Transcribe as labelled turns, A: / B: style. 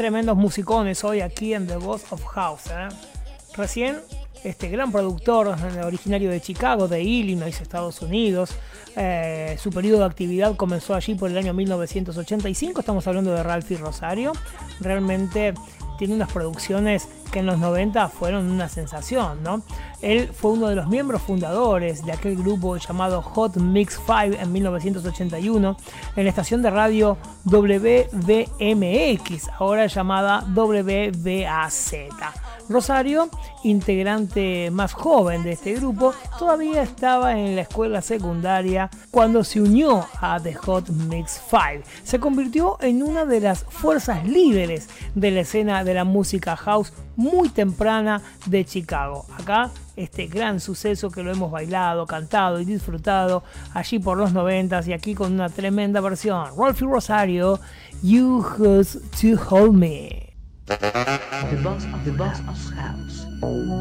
A: tremendos musicones hoy aquí en The Boss of House. Recién, este gran productor originario de Chicago, de Illinois, Estados Unidos. Su periodo de actividad comenzó allí por el año 1985. Estamos hablando de Ralphie Rosario. Realmente tiene unas producciones que en los 90 fueron una sensación, ¿no? Él fue uno de los miembros fundadores de aquel grupo llamado Hot Mix 5 en 1981 en la estación de radio WBMX, ahora llamada WBAZ. Rosario, integrante más joven de este grupo, todavía estaba en la escuela secundaria cuando se unió a The Hot Mix 5. Se convirtió en una de las fuerzas líderes de la escena de la música house muy temprana de Chicago. Acá este gran suceso que lo hemos bailado, cantado y disfrutado allí por los 90s, y aquí con una tremenda versión. Ralphie Rosario, You Used to Hold Me.
B: The Boss of House.